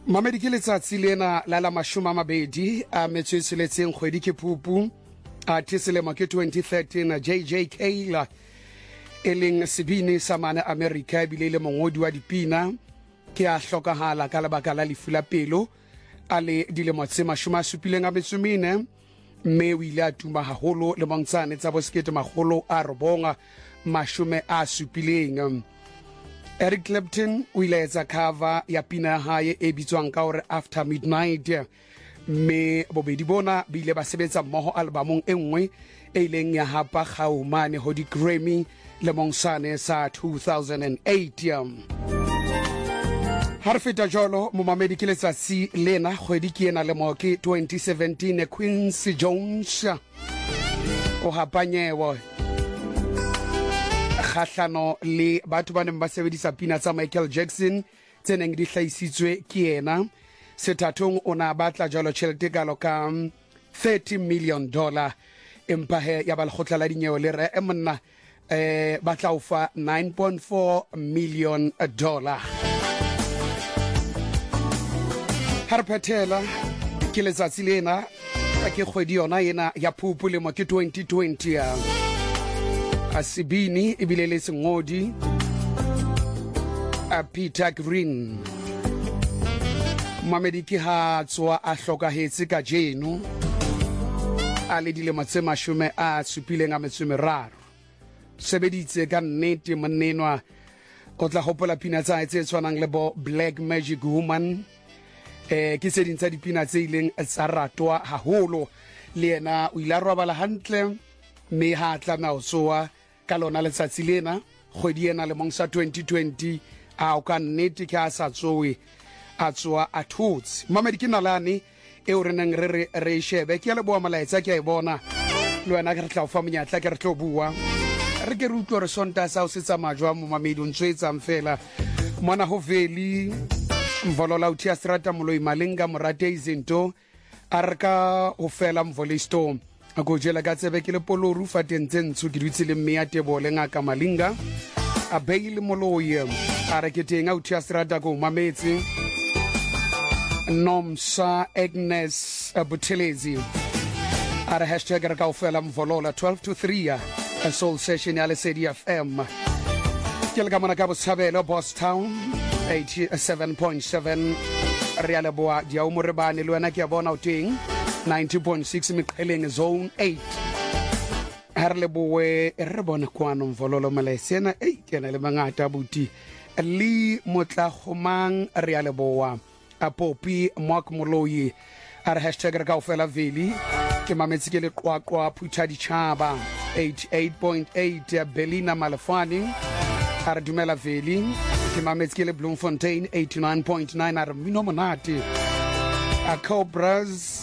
Mamedi ke letsatsi lena la la mashome a mabedi a metso e tsheletseng kgwedi ke Phupu a selemo ke 2013 JJ Kayla e leng sebini sa mane America ebile le mongodi wa dipina ke a hlokahala ka lebaka la lefu la pelo a le dilemo tse 74 mme o ile a tuma haholo le montsane tsa bosekete magolo a robonga mashume a supileng. Eric Clapton o ile etsa cover ya pina hae e bitswang ka hore After Midnight mme bobedi bona ba ile ba sebetsa mmoho albumong enngwe e ileng ya hapa kgaumane ho di Grammy le monsane sa 2008. Harfeta jolo mo mamedi ke letsatsi lena kgwedi ke ena le mo ke 2017 Quincy Jones o hapanyewo khahlano le batho ba neng ba sebedisa pina tsa Michael Jackson tseneng di hlaisitswe ke yena sethathong ona batla jalo tšhelete kalo ka $30 million empa he ya ba lekgotla la dinyewe le re monna batla ufa $9.4 million. Harpetela ke letsatsi lena ke kgwedi yona ena ya Phupu le mo ke 2020 asibini ebile le sengodi a Peter Green Mamedi ke ha tswa a hlokahetse ka jeno a le dilemo tse 73 sebeditse ka nnete monnenwa o tla hopola pina tsa tse tshwanang le bo Black Magic Woman ke se dintsa dipina tse ileng tsa ratwa haholo le yena o ile a robala hantle mme ha tla na o soa ka lona letsatsi lena kgwedi ena le mong sa 2020 a o ka nnete ke a sa tsoe a tswa a thutse. Mamedi ke nalane e o re neng re shebe ke le boa malaetsa ke a bona le wena ke re tla o fa monyatla ke re tlo bua re ke re utlwa re sonta sa o setsa majwa mo Mamedi o ntshwetsa mfela mona ho veli mvolola uthia strata moloi malenga morate izinto arka ho fela mvolisto go jela ka tsebe ke le poloru fatentse ntsho ke dutse le mme ya tebole ngaka malinga a beile moloi a re ke tenga uthia strata go mametse Nomsa Agnes Butelezi a re hashtag re ka ho fela mvolola 12 to 3 a soul session ya Lesedi FM ke le ka mona ka Botshabelo Boss Town 87.7 Real Boa dia o morebane le wena ke a bona o teng 90.6 Meqheleng Zone 8 Harle boe re bona kwano mvololo malesena ke na le mangata buti li motla khomang Real Boa a Popi Mark Moloyi a hashtag re ka o fela veli ke mametse ke le qwaqwa phutha di chaba 88.8 Belina Malefani a re dumela veli ke mametse ke le Bloemfontein 89.9 a re mino monate a Cobras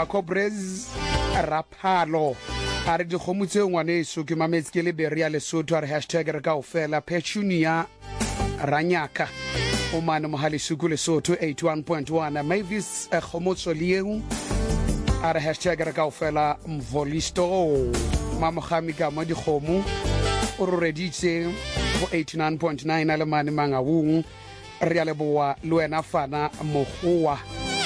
Rapalo a re di khomutse ngwaneso ke mametse ke le Beria Lesotho a re hashtag re ka o fela Petunia Ranyaka o mane mohali suku Lesotho 81.1 Mavis khomotso lieu a re hashtag re ka o fela Mvolisto Mamogami ka mo di khomu o reditse go 89.9 a le mane mangawung Real Boa le wena fana mogoa